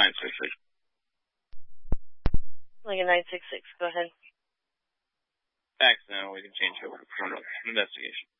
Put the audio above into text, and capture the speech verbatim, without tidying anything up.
nine six six. Lincoln nine six six, go ahead. Thanks, now we can change over to criminal investigation.